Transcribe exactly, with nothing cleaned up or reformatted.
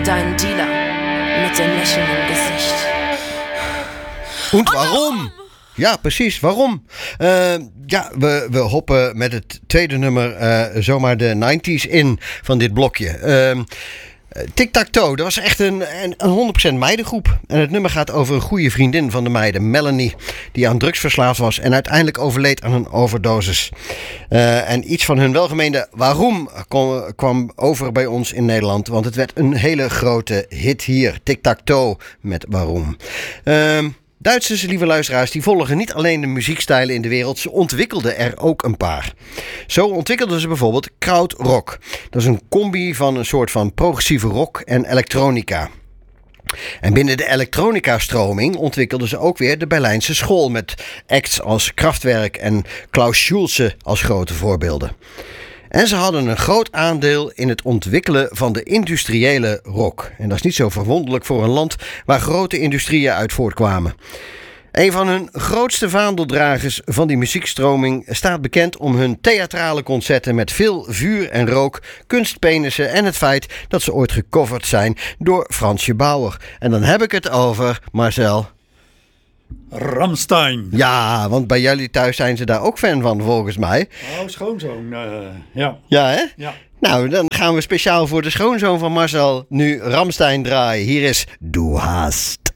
deinen Dealer mit dem Lächeln im Gesicht. Und waarom? Ja, precies. Waarom? Uh, ja, we, we hoppen met het tweede nummer uh, zomaar de nineties in van dit blokje. Uh, Tic-Tac-Toe, dat was echt een, een, een honderd procent meidengroep. En het nummer gaat over een goede vriendin van de meiden, Melanie, die aan drugs verslaafd was en uiteindelijk overleed aan een overdosis. Uh, en iets van hun welgemeende waarom kom, kwam over bij ons in Nederland, want het werd een hele grote hit hier. Tic-Tac-Toe met waarom. Uh, Duitsers, lieve luisteraars, die volgen niet alleen de muziekstijlen in de wereld, ze ontwikkelden er ook een paar. Zo ontwikkelden ze bijvoorbeeld krautrock. Dat is een combi van een soort van progressieve rock en elektronica. En binnen de elektronica-stroming ontwikkelden ze ook weer de Berlijnse school met acts als Kraftwerk en Klaus Schulze als grote voorbeelden. En ze hadden een groot aandeel in het ontwikkelen van de industriële rock. En dat is niet zo verwonderlijk voor een land waar grote industrieën uit voortkwamen. Een van hun grootste vaandeldragers van die muziekstroming staat bekend om hun theatrale concerten met veel vuur en rook, kunstpenissen en het feit dat ze ooit gecoverd zijn door Fransje Bauer. En dan heb ik het over, Marcel, Rammstein. Ja, want bij jullie thuis zijn ze daar ook fan van, volgens mij. Oh, schoonzoon, uh, ja. Ja, hè? Ja. Nou, dan gaan we speciaal voor de schoonzoon van Marcel nu Rammstein draaien. Hier is Du hast.